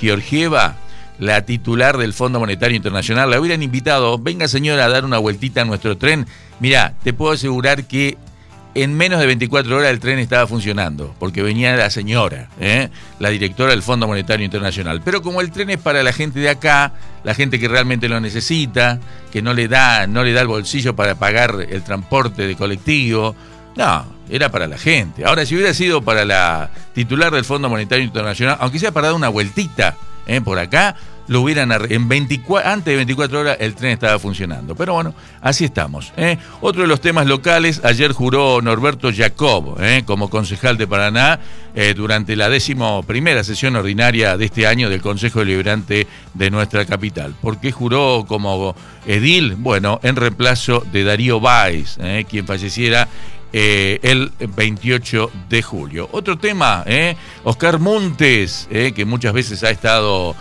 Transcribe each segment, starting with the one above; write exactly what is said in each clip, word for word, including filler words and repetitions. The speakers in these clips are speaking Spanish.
Georgieva, la titular del Fondo Monetario Internacional, la hubieran invitado, venga señora a dar una vueltita a nuestro tren. Mirá, te puedo asegurar que en menos de veinticuatro horas el tren estaba funcionando, porque venía la señora, ¿eh? la directora del Fondo Monetario Internacional. Pero como el tren es para la gente de acá, la gente que realmente lo necesita, que no le da, no le da el bolsillo para pagar el transporte de colectivo, no, era para la gente. Ahora, si hubiera sido para la titular del Fondo Monetario Internacional, aunque sea para dar una vueltita ¿eh? por acá, lo hubieran en veinticuatro, antes de veinticuatro horas el tren estaba funcionando. Pero bueno, así estamos. ¿eh? Otro de los temas locales, ayer juró Norberto Jacob ¿eh? como concejal de Paraná eh, durante la décimo primera sesión ordinaria de este año del Consejo Deliberante de nuestra capital. ¿Por qué juró como edil? Bueno, en reemplazo de Darío Báez, ¿eh? quien falleciera Eh, el veintiocho de julio. Otro tema, ¿eh? Oscar Montes, ¿eh? que muchas veces ha estado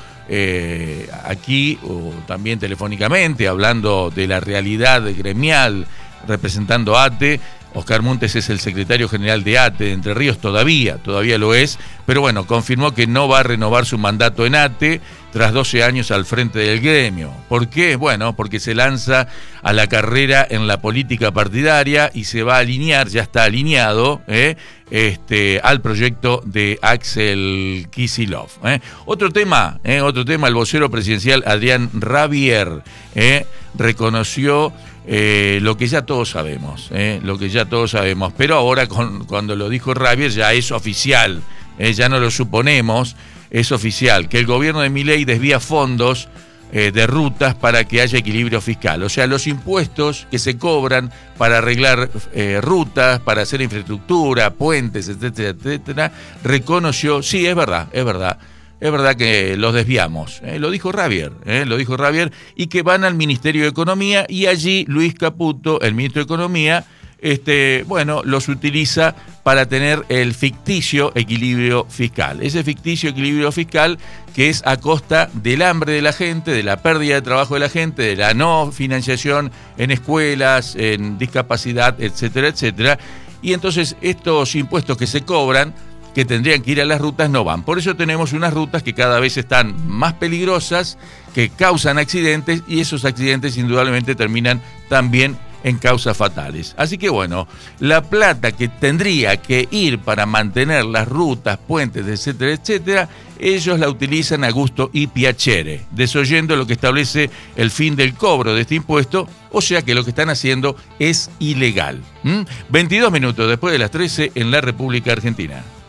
eh, aquí o también telefónicamente hablando de la realidad gremial, representando a ATE. Oscar Montes es el secretario general de ATE de Entre Ríos, todavía, todavía lo es, pero bueno, confirmó que no va a renovar su mandato en ATE tras doce años al frente del gremio. ¿Por qué? Bueno, porque se lanza a la carrera en la política partidaria y se va a alinear, ya está alineado, ¿eh? este, al proyecto de Axel Kicillof. ¿eh? Otro tema, ¿eh? otro tema, el vocero presidencial Adrián Rabier ¿eh? reconoció Eh, lo que ya todos sabemos, eh, lo que ya todos sabemos, pero ahora con, cuando lo dijo Rabier ya es oficial, eh, ya no lo suponemos, es oficial, que el gobierno de Milei desvía fondos eh, de rutas para que haya equilibrio fiscal, o sea, los impuestos que se cobran para arreglar eh, rutas, para hacer infraestructura, puentes, etcétera, etcétera, reconoció, sí, es verdad, es verdad, Es verdad que los desviamos, ¿eh? lo dijo Rabier, ¿eh? lo dijo Rabier, y que van al Ministerio de Economía y allí Luis Caputo, el ministro de Economía, este, bueno, los utiliza para tener el ficticio equilibrio fiscal. Ese ficticio equilibrio fiscal que es a costa del hambre de la gente, de la pérdida de trabajo de la gente, de la no financiación en escuelas, en discapacidad, etcétera, etcétera. Y entonces estos impuestos que se cobran, que tendrían que ir a las rutas, no van. Por eso tenemos unas rutas que cada vez están más peligrosas, que causan accidentes, y esos accidentes indudablemente terminan también en causas fatales. Así que bueno, la plata que tendría que ir para mantener las rutas, puentes, etcétera, etcétera, ellos la utilizan a gusto y piacere, desoyendo lo que establece el fin del cobro de este impuesto, o sea que lo que están haciendo es ilegal. ¿Mm? veintidós minutos después de las trece en la República Argentina.